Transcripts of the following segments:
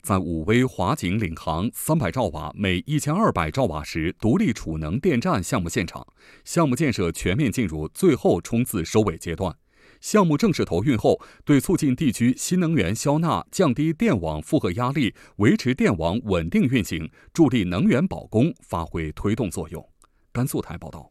在武威华景领航300兆瓦每1200兆瓦时独立储能电站项目现场，项目建设全面进入最后冲刺收尾阶段。项目正式投运后，对促进地区新能源销纳、降低电网负荷压力、维持电网稳定运行、助力能源保供发挥推动作用。甘肃台报道。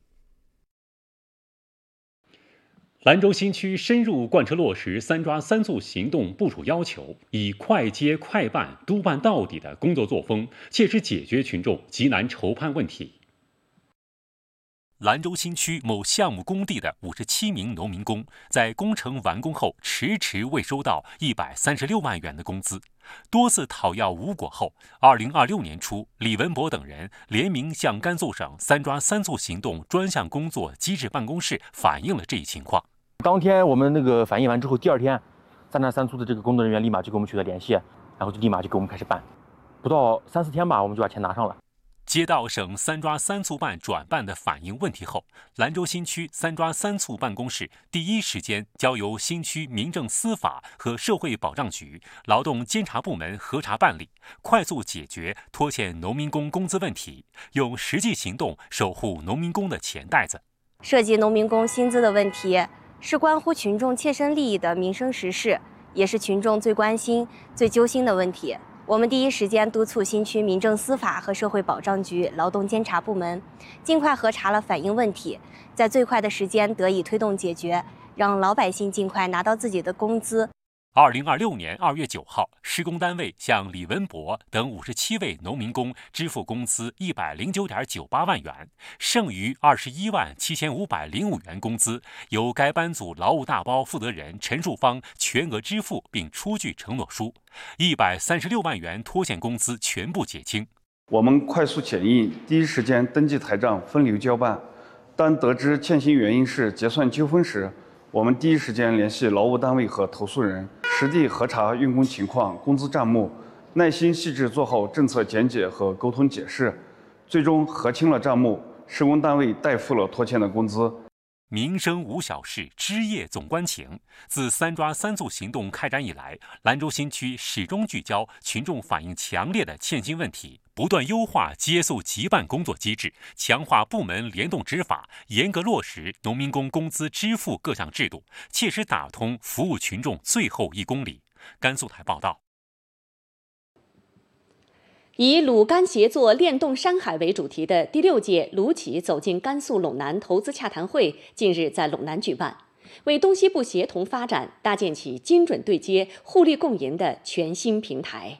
兰州新区深入贯彻落实3抓3促行动部署要求，以快接快办、督办到底的工作作风，切实解决群众急难愁盼问题。 兰州新区某项目工地的57名农民工，在工程完工后迟迟未收到136万元的工资，多次讨要无果后，2026年初，李文博等人联名向甘肃省3抓3促行动专项工作机制办公室反映了这一情况。 当天我们反映完之后，第2天3抓3促的工作人员立马就跟我们取得联系，然后就立马就给我们开始办，不到3、4天吧，我们就把钱拿上了。 接到省3抓3促办转办的反映问题后，兰州新区3抓3促办公室第一时间交由新区民政司法和社会保障局、劳动监察部门核查办理，快速解决拖欠农民工工资问题，用实际行动守护农民工的钱袋子。 涉及农民工薪资的问题，是关乎群众切身利益的民生实事，也是群众最关心、最揪心的问题。我们第一时间督促新区民政司法和社会保障局、劳动监察部门尽快核查了反映问题，在最快的时间得以推动解决，让老百姓尽快拿到自己的工资。 2026年2月9号，施工单位向李文博等57位农民工支付工资109.98万元，剩余21万7505元工资由该班组劳务大包负责人陈树芳全额支付并出具承诺书，136万元拖欠工资全部结清。 我们快速检印，第一时间登记台账，分流交办。当得知欠薪原因是结算纠纷时，我们第一时间联系劳务单位和投诉人，实地核查运工情况、工资账目，耐心细致做好政策讲解和沟通解释，最终核清了账目，施工单位代付了拖欠的工资。 民生无小事，枝叶总关情。自3抓3促行动开展以来，兰州新区始终聚焦群众反映强烈的欠薪问题，不断优化接诉急办工作机制，强化部门联动执法，严格落实农民工工资支付各项制度，切实打通服务群众最后1公里。甘肃台报道。 以鲁甘协作联动山海为主题的第6届鲁企走进甘肃陇南投资洽谈会近日在陇南举办，为东西部协同发展搭建起精准对接、互利共赢的全新平台。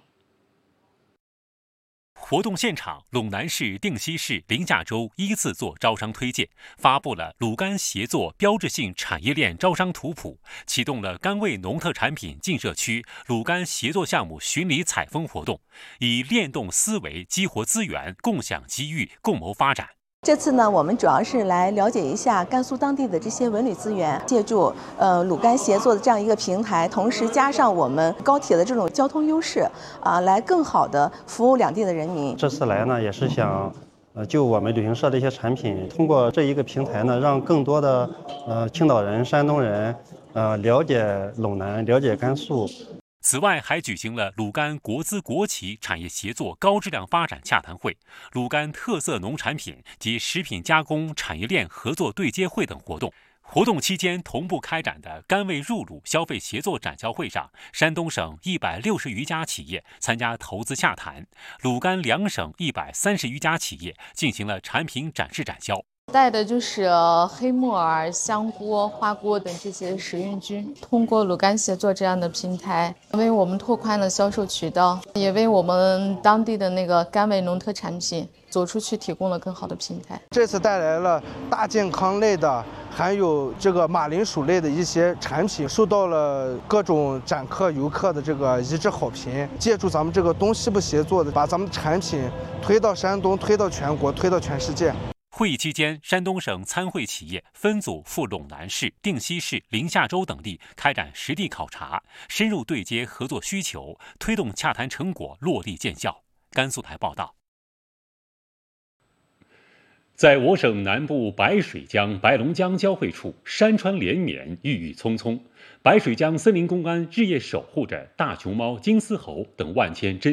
活动现场，陇南市、定西市、临夏州依次做招商推介，发布了鲁甘协作标志性产业链招商图谱，启动了甘味农特产品进社区鲁甘协作项目巡礼采风活动，以联动思维激活资源，共享机遇，共谋发展。 这次呢，我们主要是来了解一下甘肃当地的这些文旅资源，借助鲁甘协作的这样一个平台，同时加上我们高铁的这种交通优势，来更好的服务两地的人民。 这次来呢，也是想就我们旅行社的一些产品，通过这一个平台呢，让更多的青岛人、山东人了解陇南，了解甘肃。 此外，还举行了鲁甘国资国企产业协作高质量发展洽谈会、鲁甘特色农产品及食品加工产业链合作对接会等活动。活动期间同步开展的甘味入鲁消费协作展销会上，山东省160余家企业参加投资洽谈，鲁甘两省130余家企业进行了产品展示展销。 带的就是黑木耳、香菇、花菇等这些食用菌，通过鲁甘协作这样的平台，为我们拓宽了销售渠道，也为我们当地的甘味农特产品走出去提供了更好的平台。 这次带来了大健康类的，还有马铃薯类的一些产品，受到了各种展客、游客的一致好评。借助咱们东西部协作的，把咱们的产品推到山东，推到全国，推到全世界。 会议期间，山东省参会企业分组赴陇南市、定西市、临夏州等地开展实地考察，深入对接合作需求，推动洽谈成果落地见效。甘肃台报道。 在我省南部白水江、白龙江交汇处，山川连绵，郁郁葱葱。白水江森林公安日夜守护着大熊猫、金丝猴等万千珍